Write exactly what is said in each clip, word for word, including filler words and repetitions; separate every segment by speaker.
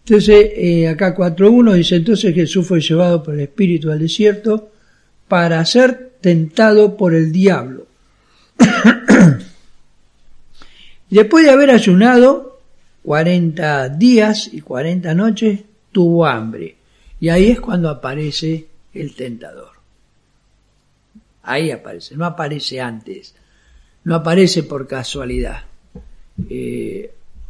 Speaker 1: Entonces, eh, acá cuatro uno dice, entonces Jesús fue llevado por el Espíritu al desierto para ser tentado por el diablo. Después de haber ayunado cuarenta días y cuarenta noches, tuvo hambre. Y ahí es cuando aparece el tentador. Ahí aparece, no aparece antes. No aparece por casualidad. Eh,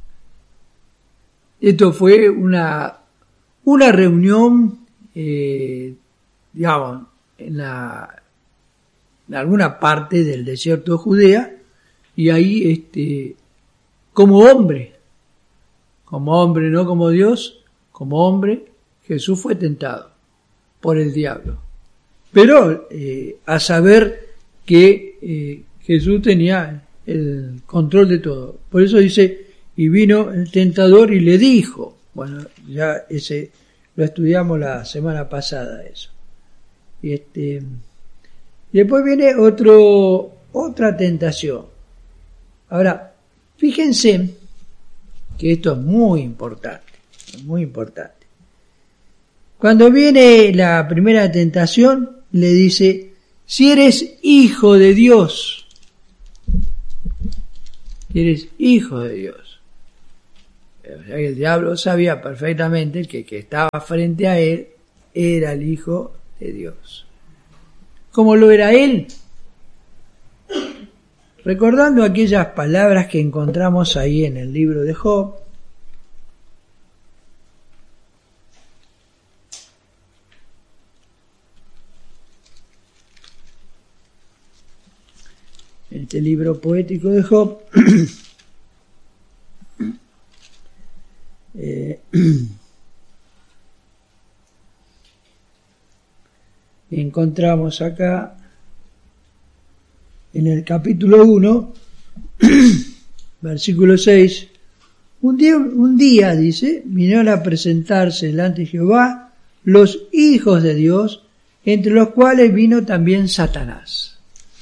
Speaker 1: esto fue una, una reunión, eh, digamos, en, la, en alguna parte del desierto de Judea, y ahí, este, como hombre, como hombre, no como Dios, como hombre, Jesús fue tentado por el diablo. Pero eh, a saber que eh, Jesús tenía el control de todo. Por eso dice, y vino el tentador y le dijo, bueno, ya ese lo estudiamos la semana pasada eso. Y este, y después viene otro, otra tentación. Ahora, fíjense que esto es muy importante, muy importante. Cuando viene la primera tentación, le dice, si eres hijo de Dios, si eres hijo de Dios. O sea que el diablo sabía perfectamente que el que estaba frente a él era el Hijo de Dios. ¿Cómo lo era él? Recordando aquellas palabras que encontramos ahí en el libro de Job, en este libro poético de Job, eh, encontramos acá en el capítulo uno, versículo seis, un día, un día, dice, vinieron a presentarse delante de Jehová los hijos de Dios, entre los cuales vino también Satanás.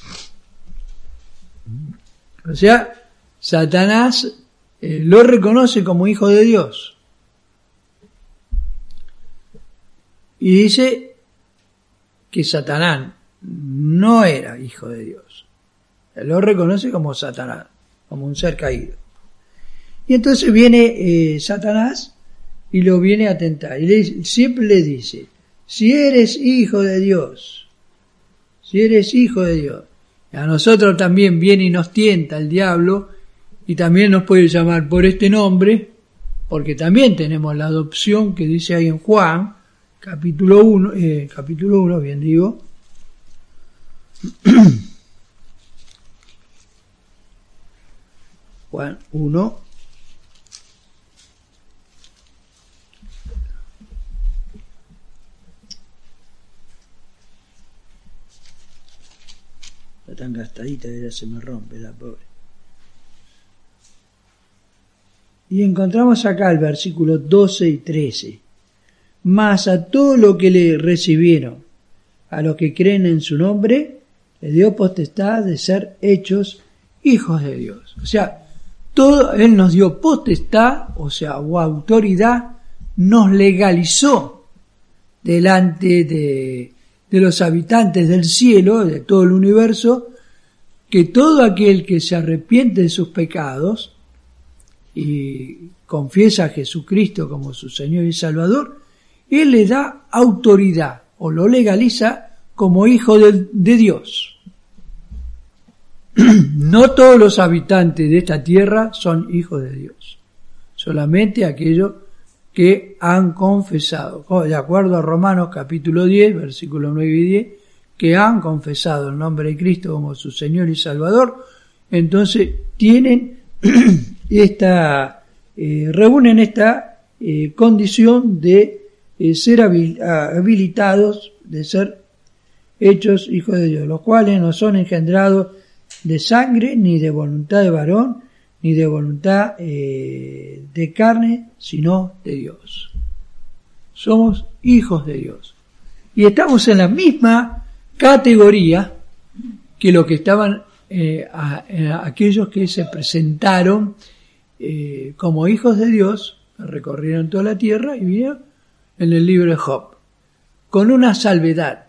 Speaker 1: O sea, Satanás eh, lo reconoce como hijo de Dios. Y dice que Satanás no era hijo de Dios. Él lo reconoce como Satanás, como un ser caído. Y entonces viene eh, Satanás y lo viene a tentar. Y le, siempre le dice, si eres hijo de Dios, si eres hijo de Dios. Y a nosotros también viene y nos tienta el diablo, y también nos puede llamar por este nombre, porque también tenemos la adopción que dice ahí en Juan, capítulo uno, eh, capítulo uno, bien digo, Juan uno, está tan gastadita que ya se me rompe la pobre. Y encontramos acá el versículo doce y trece. Mas a todo lo que le recibieron, a los que creen en su nombre, le dio potestad de ser hechos hijos de Dios. O sea, todo, Él nos dio potestad, o sea, o autoridad, nos legalizó delante de, de los habitantes del cielo, de todo el universo, que todo aquel que se arrepiente de sus pecados y confiesa a Jesucristo como su Señor y Salvador, Él le da autoridad o lo legaliza como hijo de, de Dios. No todos los habitantes de esta tierra son hijos de Dios, solamente aquellos que han confesado, de acuerdo a Romanos capítulo diez, versículos nueve y diez, que han confesado el nombre de Cristo como su Señor y Salvador, entonces tienen esta, eh, reúnen esta eh, condición de eh, ser habil, habilitados, de ser hechos hijos de Dios, los cuales no son engendrados de sangre, ni de voluntad de varón, ni de voluntad eh, de carne, sino de Dios. Somos hijos de Dios. Y estamos en la misma categoría que lo que estaban eh, a, a aquellos que se presentaron eh, como hijos de Dios recorrieron toda la tierra y vino en el libro de Job, con una salvedad,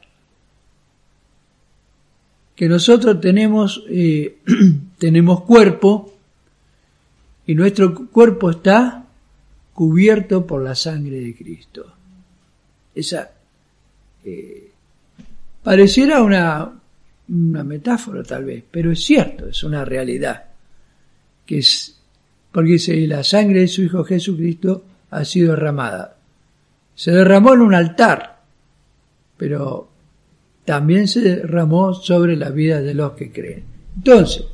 Speaker 1: que nosotros tenemos, eh, tenemos cuerpo, y nuestro cuerpo está cubierto por la sangre de Cristo. Esa eh, pareciera una, una metáfora tal vez, pero es cierto, es una realidad, que es, porque dice, la sangre de su Hijo Jesucristo ha sido derramada. Se derramó en un altar, pero también se derramó sobre la vida de los que creen. Entonces,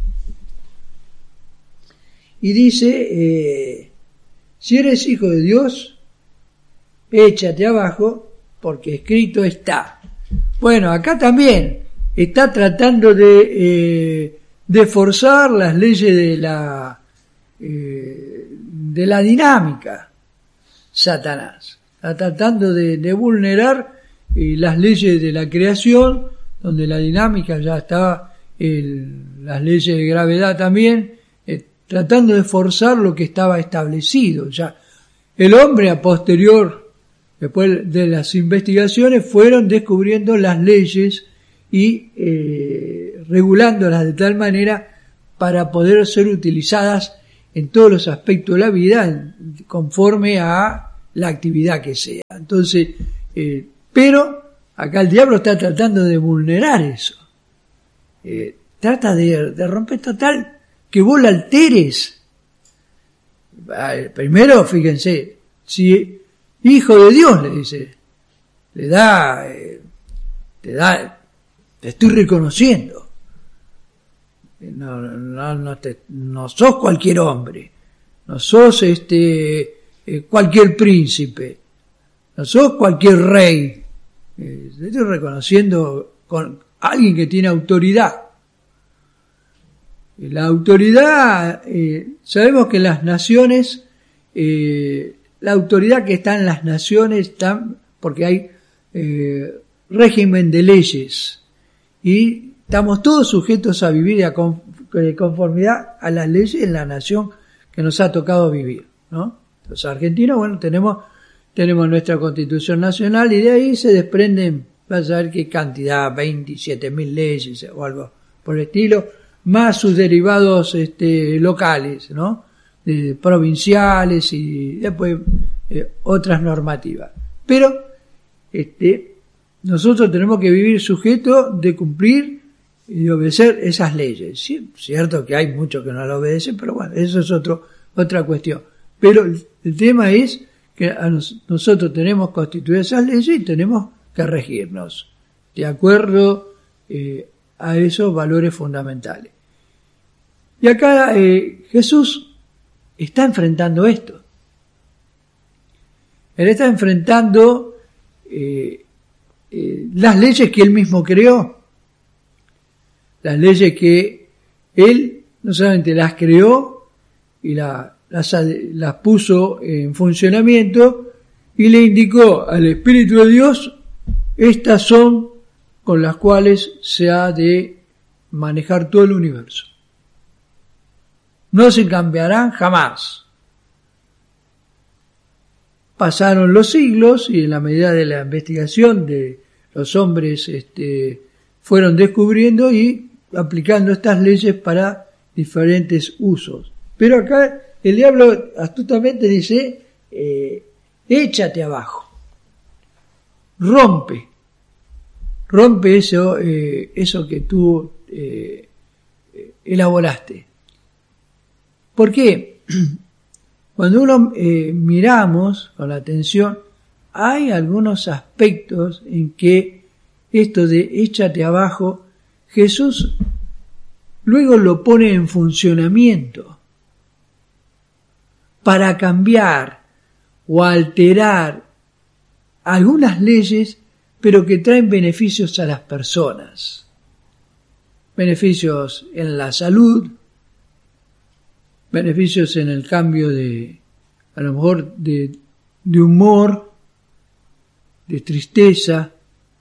Speaker 1: y dice, eh, si eres hijo de Dios, échate abajo, porque escrito está. Bueno, acá también está tratando de, eh, de forzar las leyes de la, eh, de la dinámica, Satanás. Está tratando de, de vulnerar eh, las leyes de la creación, donde la dinámica ya estaba, el, las leyes de gravedad también, tratando de forzar lo que estaba establecido. Ya el hombre a posterior, después de las investigaciones, fueron descubriendo las leyes y eh, regulándolas de tal manera para poder ser utilizadas en todos los aspectos de la vida conforme a la actividad que sea. Entonces, eh, pero acá el diablo está tratando de vulnerar eso. Eh, trata de, de romper total que vos la alteres. Primero, fíjense, si hijo de Dios le dice, le da, eh, te da, te estoy reconociendo. No, no, no, te, no sos cualquier hombre, no sos este eh, cualquier príncipe, no sos cualquier rey. Eh, te estoy reconociendo con alguien que tiene autoridad. La autoridad, eh, sabemos que las naciones, eh, la autoridad que está en las naciones está porque hay eh, régimen de leyes y estamos todos sujetos a vivir de conformidad a las leyes en la nación que nos ha tocado vivir, ¿no? Los argentinos, bueno, tenemos tenemos nuestra Constitución Nacional y de ahí se desprenden, vas a ver qué cantidad, veintisiete mil leyes o algo por el estilo, más sus derivados este, locales, ¿no? Eh, provinciales y después eh, otras normativas. Pero este, nosotros tenemos que vivir sujetos de cumplir y de obedecer esas leyes. Sí, cierto que hay muchos que no lo obedecen, pero bueno, eso es otro, otra cuestión. Pero el, el tema es que a nos, nosotros tenemos constituidas esas leyes y tenemos que regirnos de acuerdo eh, a esos valores fundamentales. Y acá eh, Jesús está enfrentando esto. Él está enfrentando eh, eh, las leyes que él mismo creó. Las leyes que él no solamente las creó y la, las, las puso en funcionamiento y le indicó al Espíritu de Dios, estas son con las cuales se ha de manejar todo el universo. No se cambiarán jamás. Pasaron los siglos y en la medida de la investigación de los hombres este, fueron descubriendo y aplicando estas leyes para diferentes usos. Pero acá el diablo astutamente dice, eh, échate abajo, rompe, rompe eso, eh, eso que tú eh, elaboraste. ¿Por qué? Cuando uno eh, miramos con atención, hay algunos aspectos en que esto de échate abajo, Jesús luego lo pone en funcionamiento para cambiar o alterar algunas leyes, pero que traen beneficios a las personas. Beneficios en la salud, beneficios en el cambio de, a lo mejor, de, de humor, de tristeza,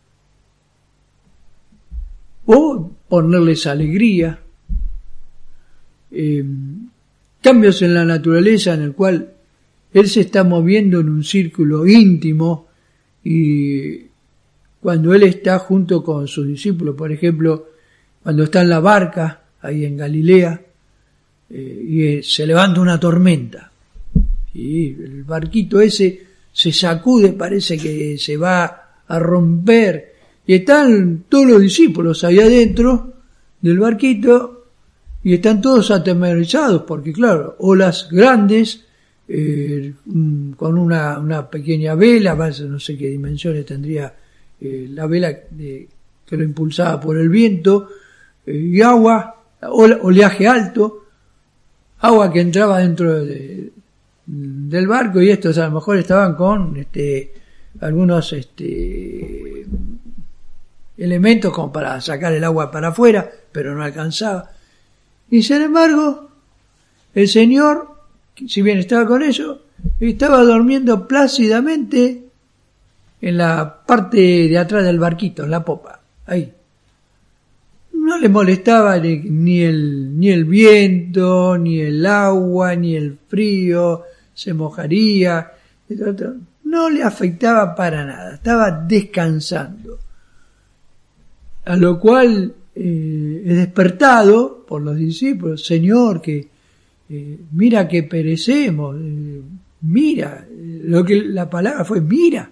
Speaker 1: o ponerles alegría, eh, cambios en la naturaleza en el cual él se está moviendo en un círculo íntimo y cuando él está junto con sus discípulos, por ejemplo, cuando está en la barca, ahí en Galilea, eh, y se levanta una tormenta, y el barquito ese se sacude, parece que se va a romper, y están todos los discípulos ahí adentro del barquito, y están todos atemorizados, porque claro, olas grandes, eh, con una, una pequeña vela, no sé qué dimensiones tendría eh, la vela de, que lo impulsaba por el viento, eh, y agua, oleaje alto, agua que entraba dentro de, del barco, y estos a lo mejor estaban con este algunos este elementos como para sacar el agua para afuera, pero no alcanzaba. Y sin embargo, el Señor, si bien estaba con ellos, estaba durmiendo plácidamente en la parte de atrás del barquito, en la popa, ahí. No le molestaba ni el, ni el viento, ni el agua, ni el frío, se mojaría, no le afectaba para nada, estaba descansando. A lo cual eh, es despertado por los discípulos, Señor, que eh, mira que perecemos, eh, mira, eh, lo que la palabra fue mira,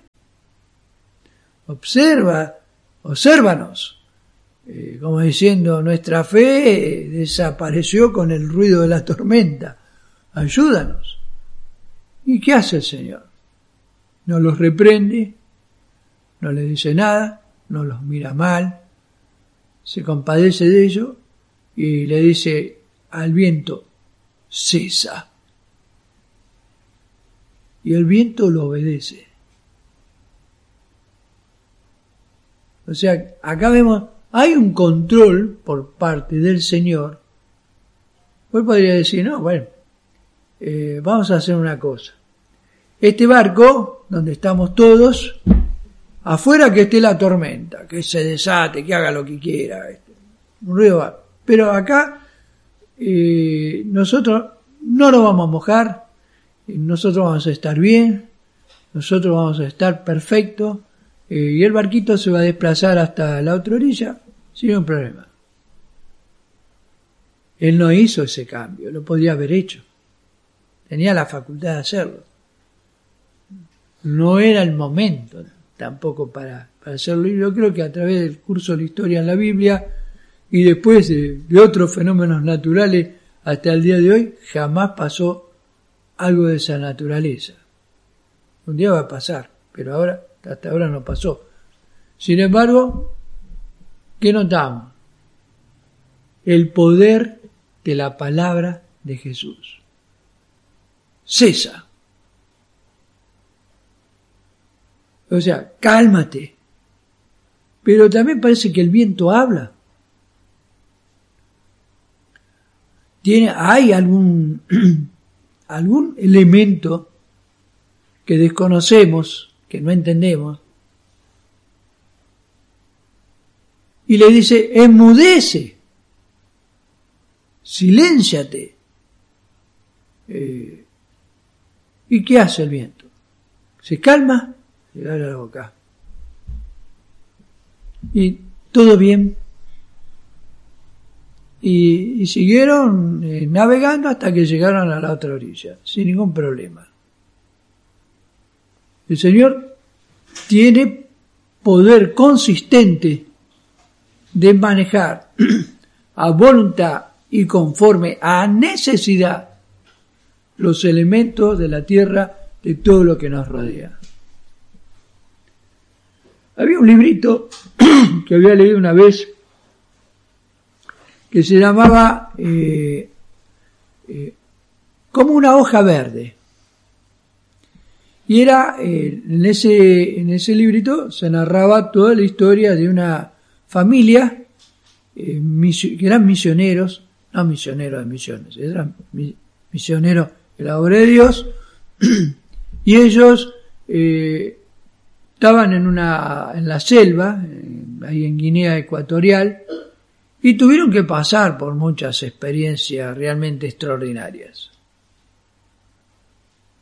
Speaker 1: observa, obsérvanos, eh, como diciendo nuestra fe eh, desapareció con el ruido de la tormenta, ayúdanos. ¿Y qué hace el Señor? No los reprende, no les dice nada, no los mira mal, se compadece de ellos y le dice al viento, cesa. Y el viento lo obedece. O sea, acá vemos, hay un control por parte del Señor. Hoy podría decir, no, bueno, eh, vamos a hacer una cosa. Este barco, donde estamos todos, afuera que esté la tormenta, que se desate, que haga lo que quiera, este, un ruido va. Pero acá eh, nosotros no nos vamos a mojar, nosotros vamos a estar bien, nosotros vamos a estar perfectos, eh, y el barquito se va a desplazar hasta la otra orilla sin un problema. Él no hizo ese cambio, lo podía haber hecho, tenía la facultad de hacerlo. No era el momento tampoco para, para hacerlo. Y yo creo que a través del curso de la historia en la Biblia y después de, de otros fenómenos naturales hasta el día de hoy, jamás pasó algo de esa naturaleza. Un día va a pasar, pero ahora, hasta ahora no pasó. Sin embargo, ¿qué notamos? El poder de la palabra de Jesús. Cesa. O sea, cálmate. Pero también parece que el viento habla. Tiene, hay algún, algún elemento que desconocemos, que no entendemos. Y le dice, enmudece, silénciate. Eh, ¿Y qué hace el viento? Se calma, le abre la boca. Y todo bien. Y, y siguieron eh, navegando hasta que llegaron a la otra orilla, sin ningún problema. El Señor tiene poder consistente de manejar a voluntad y conforme a necesidad los elementos de la tierra, de todo lo que nos rodea. Había un librito que había leído una vez que se llamaba eh, eh, como una hoja verde. Y era, eh, en ese, en ese librito se narraba toda la historia de una familia eh, misi- que eran misioneros, no misioneros de misiones, eran mi- misioneros de la obra de Dios, y ellos eh, estaban en una, en la selva, en, ahí en Guinea Ecuatorial, y tuvieron que pasar por muchas experiencias realmente extraordinarias. Y,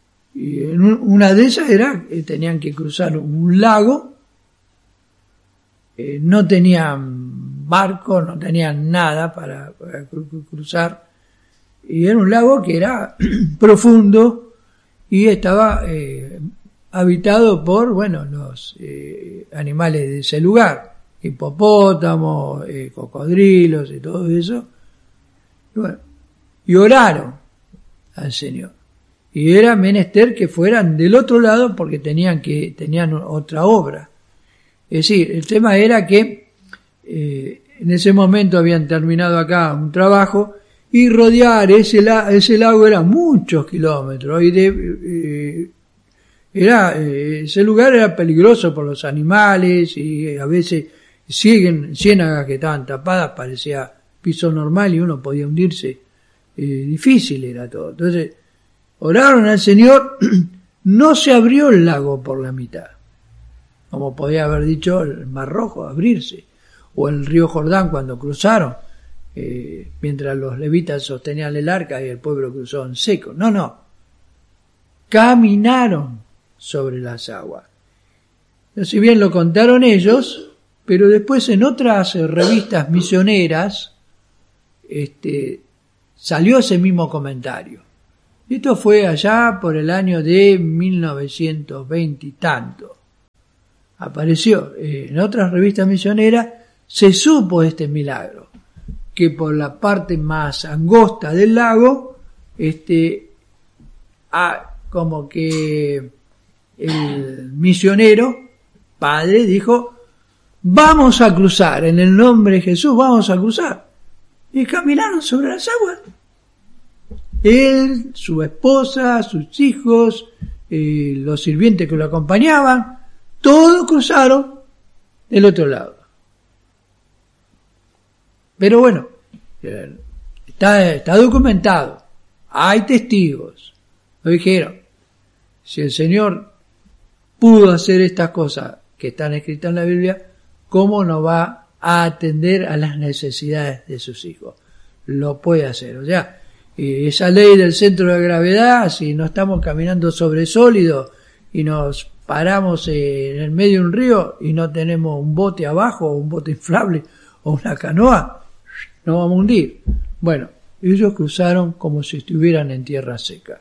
Speaker 1: Y en un, una de esas era que tenían que cruzar un lago, eh, no tenían barco, no tenían nada para, para cruzar, y era un lago que era profundo y estaba eh, habitado por, bueno, los eh, animales de ese lugar, hipopótamos, eh, cocodrilos y todo eso. Y bueno, y oraron al Señor. Y era menester que fueran del otro lado porque tenían que tenían otra obra. Es decir, el tema era que eh, en ese momento habían terminado acá un trabajo y rodear ese, la, ese lago era muchos kilómetros y de, eh, era eh, ese lugar era peligroso por los animales y a veces siguen ciénagas que estaban tapadas, parecía piso normal y uno podía hundirse, eh, difícil era todo. Entonces oraron al Señor, no se abrió el lago por la mitad, como podía haber dicho el Mar Rojo, abrirse, o el río Jordán cuando cruzaron, eh, mientras los levitas sostenían el arca y el pueblo cruzó en seco. No, no, caminaron sobre las aguas. Si bien lo contaron ellos, pero después en otras revistas misioneras este, salió ese mismo comentario. Esto fue allá por el año de mil novecientos veinte y tanto. Apareció eh, en otras revistas misioneras, se supo este milagro, que por la parte más angosta del lago, este, ah, como que el misionero, padre, dijo, vamos a cruzar, en el nombre de Jesús, vamos a cruzar. Y caminaron sobre las aguas. Él, su esposa, sus hijos, eh, los sirvientes que lo acompañaban, todos cruzaron del otro lado. Pero bueno, está, está documentado, hay testigos, lo dijeron. Si el Señor pudo hacer estas cosas que están escritas en la Biblia, ¿cómo no va a atender a las necesidades de sus hijos? Lo puede hacer. O sea, esa ley del centro de gravedad, si no estamos caminando sobre sólido y nos paramos en el medio de un río y no tenemos un bote abajo, o un bote inflable, o una canoa, nos vamos a hundir. Bueno, ellos cruzaron como si estuvieran en tierra seca.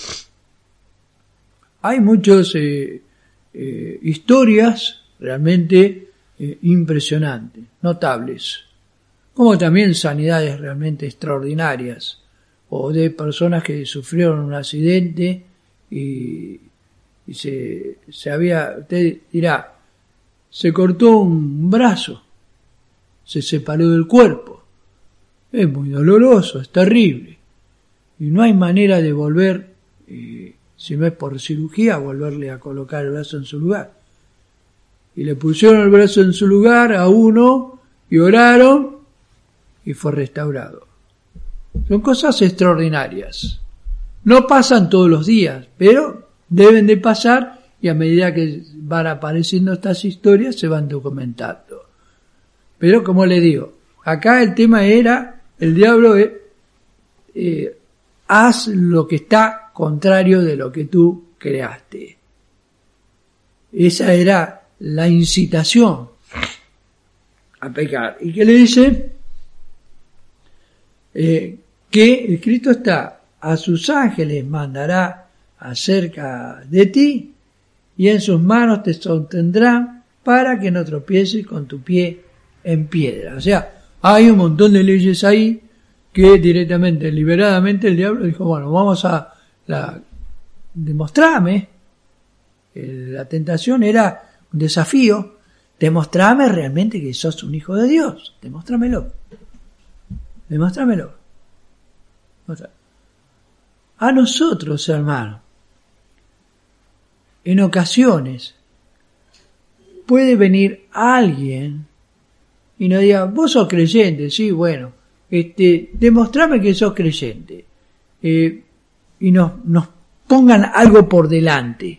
Speaker 1: Hay muchas eh, eh, historias realmente eh, impresionantes, notables, como también sanidades realmente extraordinarias, o de personas que sufrieron un accidente y, y se, se había, usted dirá, se cortó un brazo, se separó del cuerpo. Es muy doloroso, es terrible. Y no hay manera de volver, eh, si no es por cirugía, volverle a colocar el brazo en su lugar. Y le pusieron el brazo en su lugar a uno y oraron y fue restaurado. Son cosas extraordinarias. No pasan todos los días, pero deben de pasar y a medida que van apareciendo estas historias se van documentando. Pero como le digo, acá el tema era, el diablo es, eh, haz lo que está contrario de lo que tú creaste. Esa era la incitación a pecar. ¿Y qué le dice? Eh, que el Cristo está, a sus ángeles mandará acerca de ti y en sus manos te sostendrán para que no tropieces con tu pie en piedra. O sea, hay un montón de leyes ahí que directamente, liberadamente el diablo dijo, bueno, vamos a la, demostrarme. La tentación era un desafío, demostrame realmente que sos un hijo de Dios, demostrámelo, demostrámelo. A nosotros, hermano, en ocasiones puede venir alguien y nos diga, vos sos creyente, sí, bueno, este, demostrame que sos creyente, eh, y nos, nos pongan algo por delante,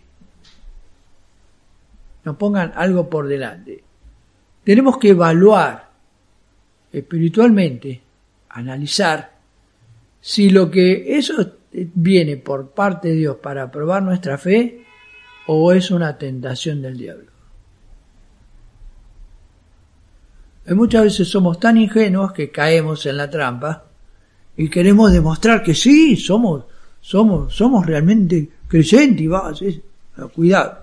Speaker 1: nos pongan algo por delante. Tenemos que evaluar espiritualmente, analizar si lo que esos viene por parte de Dios para probar nuestra fe o es una tentación del diablo. Y muchas veces somos tan ingenuos que caemos en la trampa y queremos demostrar que sí, somos, somos, somos realmente creyentes y va, sí. No, cuidado.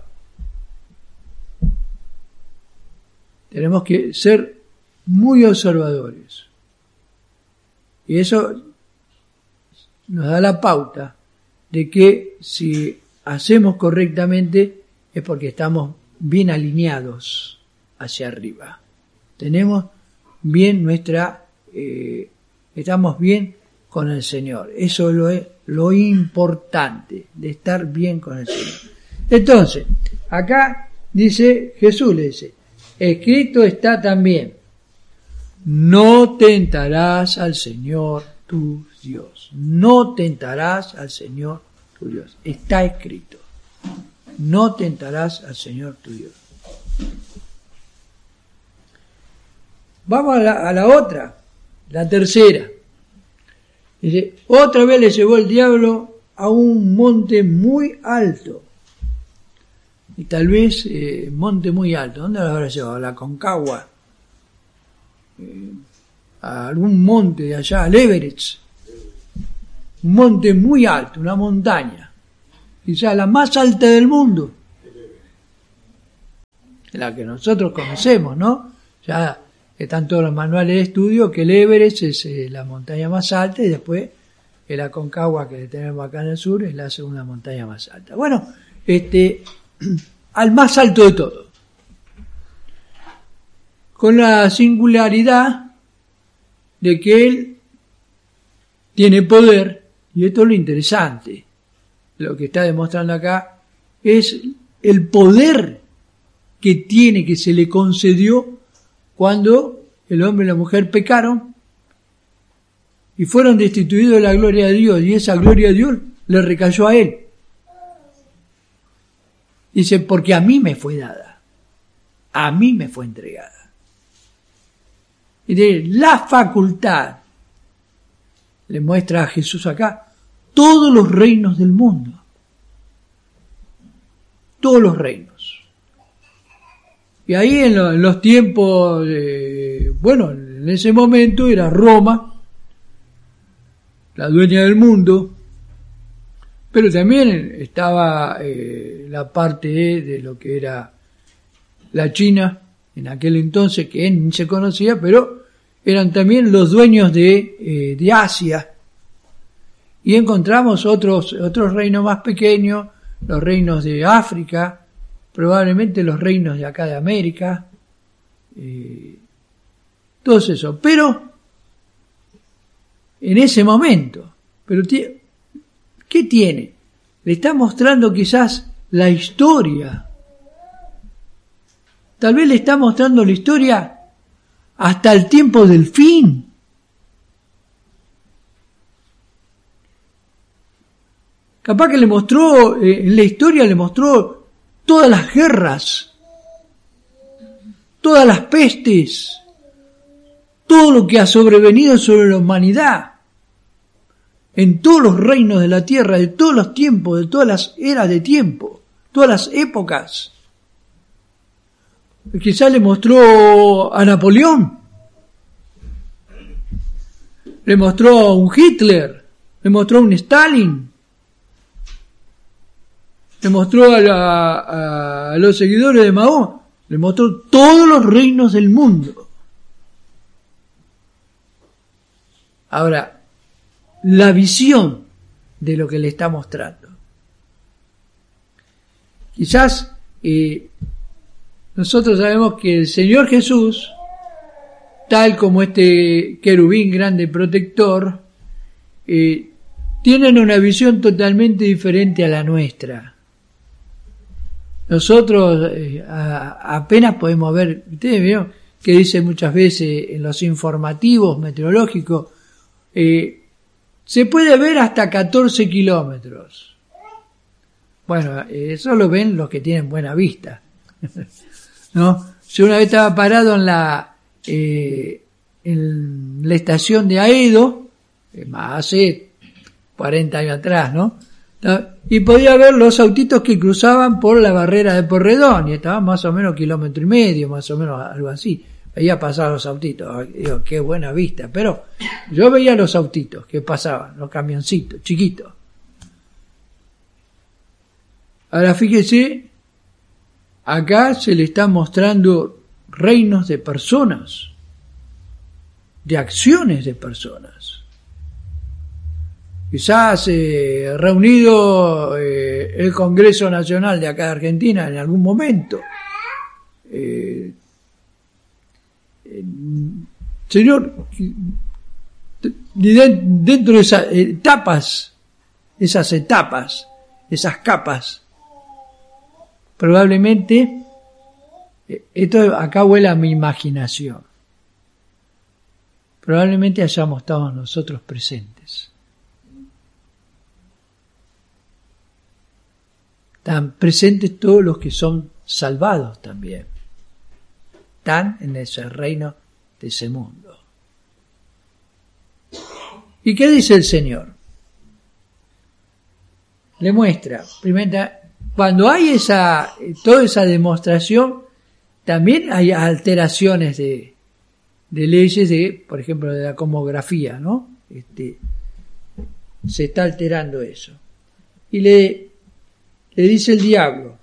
Speaker 1: Tenemos que ser muy observadores. Y eso nos da la pauta de que si hacemos correctamente es porque estamos bien alineados hacia arriba. Tenemos bien nuestra, eh, estamos bien con el Señor. Eso es lo, es lo importante, de estar bien con el Señor. Entonces, acá dice, Jesús le dice, escrito está también, no tentarás al Señor tu Dios. No tentarás al Señor tu Dios. Está escrito. No tentarás al Señor tu Dios. Vamos a la, a la otra, la tercera. Dice, otra vez le llevó el diablo a un monte muy alto. Y tal vez, eh, monte muy alto. ¿Dónde lo habrá llevado? ¿A la Concagua? Eh, a algún monte de allá, al Everest. Un monte muy alto, una montaña. Quizá la más alta del mundo. La que nosotros conocemos, ¿no? Ya están todos los manuales de estudio que el Everest es eh, la montaña más alta y después el Aconcagua que tenemos acá en el sur es la segunda montaña más alta. Bueno, este, al más alto de todo. Con la singularidad de que él tiene poder, y esto es lo interesante, lo que está demostrando acá, es el poder que tiene, que se le concedió cuando el hombre y la mujer pecaron y fueron destituidos de la gloria de Dios, y esa gloria de Dios le recayó a él. Dice, porque a mí me fue dada, a mí me fue entregada. Y de la facultad, le muestra a Jesús acá, todos los reinos del mundo. Todos los reinos. Y ahí en, lo, en los tiempos, de, bueno, en ese momento era Roma, la dueña del mundo, pero también estaba eh, la parte de, de lo que era la China, en aquel entonces, que ni se conocía, pero eran también los dueños de, eh, de Asia. Y encontramos otros, otros reinos más pequeños, los reinos de África, probablemente los reinos de acá de América, eh, todo eso. Pero, en ese momento, pero ¿qué tiene? Le está mostrando quizás la historia. Tal vez le está mostrando la historia hasta el tiempo del fin. Capaz que le mostró, eh, en la historia le mostró todas las guerras, todas las pestes, todo lo que ha sobrevenido sobre la humanidad, en todos los reinos de la tierra, de todos los tiempos, de todas las eras de tiempo, todas las épocas. Quizás le mostró a Napoleón, le mostró a un Hitler, le mostró a un Stalin, le mostró a, la, a los seguidores de Mahoma, le mostró todos los reinos del mundo. Ahora, la visión de lo que le está mostrando. Quizás eh, nosotros sabemos que el Señor Jesús, tal como este querubín grande protector, eh, tienen una visión totalmente diferente a la nuestra. Nosotros eh, a, apenas podemos ver, ustedes vieron que dice muchas veces en los informativos meteorológicos, eh, se puede ver hasta catorce kilómetros. Bueno, eso lo ven los que tienen buena vista. ¿No? Yo una vez estaba parado en la eh, en la estación de Aedo, hace cuarenta años atrás, ¿no? Y podía ver los autitos que cruzaban por la barrera de Porredón, y estaban más o menos kilómetro y medio, más o menos algo así. Veía pasar los autitos, digo, qué buena vista, pero yo veía los autitos que pasaban, los camioncitos, chiquitos. Ahora fíjese, acá se le está mostrando reinos de personas, de acciones de personas. Quizás eh, reunido eh, el Congreso Nacional de acá de Argentina en algún momento. Eh, eh, señor, dentro de esas etapas, esas etapas, esas capas, probablemente, esto acá huele a mi imaginación, probablemente hayamos estado nosotros presentes. Están presentes todos los que son salvados también. Están en ese reino de ese mundo. ¿Y qué dice el Señor? Le muestra, primero, cuando hay esa, toda esa demostración, también hay alteraciones de, de leyes de, por ejemplo, de la cosmografía, ¿no? Este, se está alterando eso. Y le Le dice el diablo,